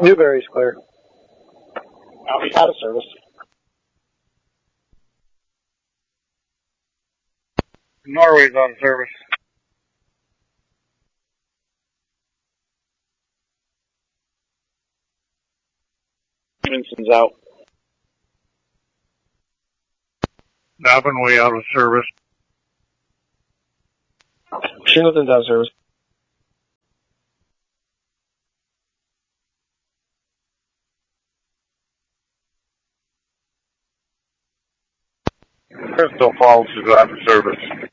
Newberry's clear. Albie's out of service. Norway's out of service. Stevenson's out. Dobbinway out of service. Shingleton's out of service. Crystal Falls is out of service.